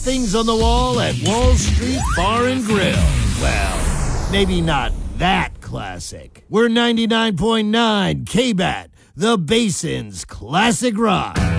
things on the wall at Wall Street Bar and Grill. Well, maybe not that classic. We're 99.9 KBAT, the Basin's classic rock.